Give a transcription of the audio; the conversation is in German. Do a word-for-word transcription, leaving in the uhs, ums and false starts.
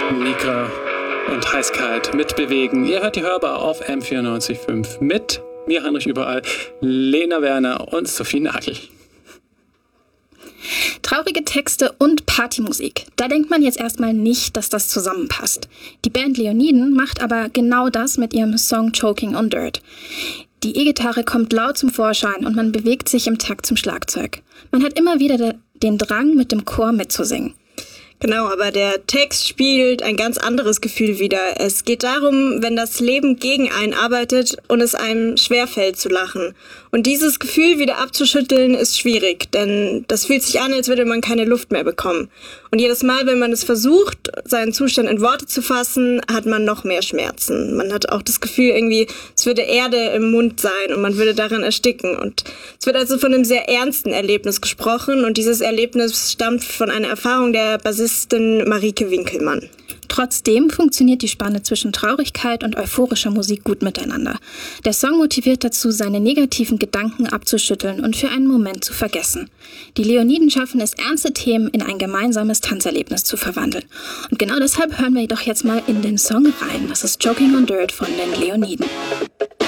Mika und Heißkalt mitbewegen. Ihr hört die Hörbar auf M vierundneunzig Komma fünf mit mir, Heinrich Überall, Lena Werner und Sophie Nagel. Traurige Texte und Partymusik. Da denkt man jetzt erstmal nicht, dass das zusammenpasst. Die Band Leoniden macht aber genau das mit ihrem Song Choking on Dirt. Die E-Gitarre kommt laut zum Vorschein und man bewegt sich im Takt zum Schlagzeug. Man hat immer wieder de- den Drang, mit dem Chor mitzusingen. Genau, aber der Text spielt ein ganz anderes Gefühl wider. Es geht darum, wenn das Leben gegen einen arbeitet und es einem schwerfällt zu lachen. Und dieses Gefühl wieder abzuschütteln ist schwierig, denn das fühlt sich an, als würde man keine Luft mehr bekommen. Und jedes Mal, wenn man es versucht, seinen Zustand in Worte zu fassen, hat man noch mehr Schmerzen. Man hat auch das Gefühl irgendwie, es würde Erde im Mund sein und man würde darin ersticken. Und es wird also von einem sehr ernsten Erlebnis gesprochen und dieses Erlebnis stammt von einer Erfahrung der Bassistin Marieke Winkelmann. Trotzdem funktioniert die Spanne zwischen Traurigkeit und euphorischer Musik gut miteinander. Der Song motiviert dazu, seine negativen Gedanken abzuschütteln und für einen Moment zu vergessen. Die Leoniden schaffen es, ernste Themen in ein gemeinsames Tanzerlebnis zu verwandeln. Und genau deshalb hören wir doch jetzt mal in den Song rein. Das ist Choking on Dirt von den Leoniden.